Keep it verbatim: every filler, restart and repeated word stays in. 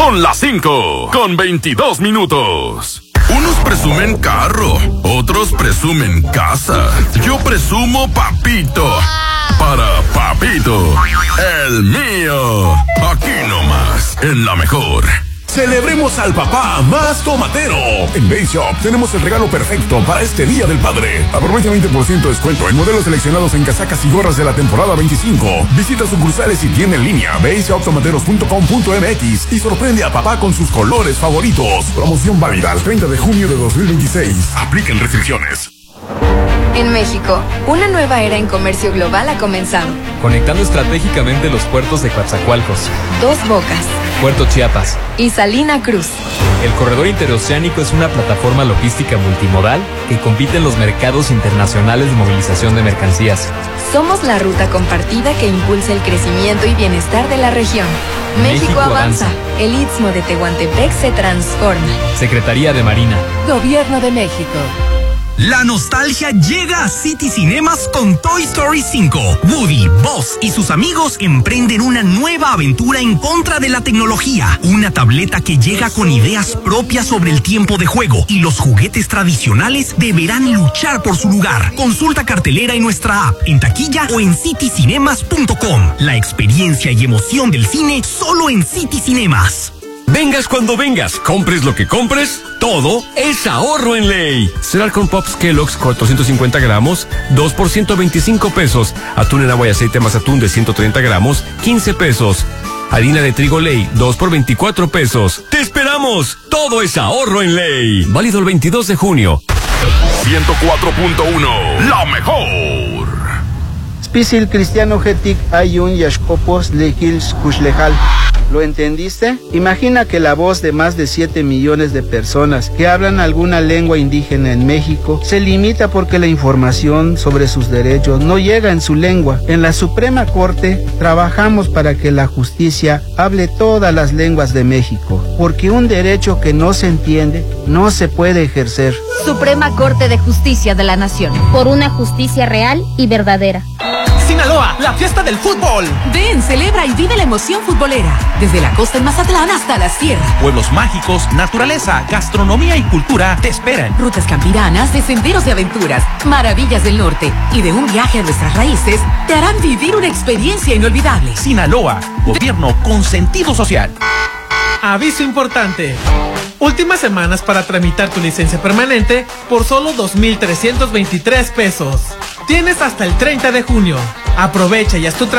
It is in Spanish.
Son las cinco con veintidós minutos. Unos presumen carro, otros presumen casa. Yo presumo papito. Para papito, el mío. Aquí nomás, en la mejor. Celebremos al papá más tomatero. En Base Shop tenemos el regalo perfecto para este Día del Padre. Aprovecha veinte por ciento de descuento en modelos seleccionados en casacas y gorras de la temporada veinticinco. Visita sucursales y tienda en línea base shop tomateros punto com punto m x y sorprende a papá con sus colores favoritos. Promoción válida al treinta de junio de dos mil veintiséis. Apliquen restricciones. En México, una nueva era en comercio global ha comenzado. Conectando estratégicamente los puertos de Coatzacoalcos, Dos Bocas, Puerto Chiapas y Salina Cruz. El corredor interoceánico es una plataforma logística multimodal que compite en los mercados internacionales de movilización de mercancías. Somos la ruta compartida que impulsa el crecimiento y bienestar de la región. México, México avanza. avanza. El Istmo de Tehuantepec se transforma. Secretaría de Marina. Gobierno de México. La nostalgia llega a City Cinemas con Toy Story cinco. Woody, Buzz y sus amigos emprenden una nueva aventura en contra de la tecnología. Una tableta que llega con ideas propias sobre el tiempo de juego y los juguetes tradicionales deberán luchar por su lugar. Consulta cartelera en nuestra app, en taquilla o en city cinemas punto com. La experiencia y emoción del cine solo en City Cinemas. Vengas cuando vengas, compres lo que compres, todo es ahorro en ley. Cereal con Pops Kellogg's cuatrocientos cincuenta gramos, dos por ciento veinticinco pesos. Atún en agua y aceite más atún de ciento treinta gramos, quince pesos. Harina de trigo Ley, dos por veinticuatro pesos. ¡Te esperamos! Todo es ahorro en ley. Válido el veintidós de junio. ciento cuatro punto uno, la mejor. Spisil Cristiano Getic Ayun Yashkopos Lehils Kushlehal. ¿Lo entendiste? Imagina que la voz de más de siete millones de personas que hablan alguna lengua indígena en México se limita porque la información sobre sus derechos no llega en su lengua. En la Suprema Corte trabajamos para que la justicia hable todas las lenguas de México, porque un derecho que no se entiende no se puede ejercer. Suprema Corte de Justicia de la Nación. Por una justicia real y verdadera. Sinaloa, la fiesta del fútbol. Ven, celebra y vive la emoción futbolera. Desde la costa en Mazatlán hasta la sierra. Pueblos mágicos, naturaleza, gastronomía y cultura te esperan. Rutas campiranas, de senderos de aventuras, maravillas del norte y de un viaje a nuestras raíces te harán vivir una experiencia inolvidable. Sinaloa, gobierno con sentido social. Aviso importante. Últimas semanas para tramitar tu licencia permanente por solo dos mil trescientos veintitrés pesos. Tienes hasta el treinta de junio. Aprovecha y haz tu trámite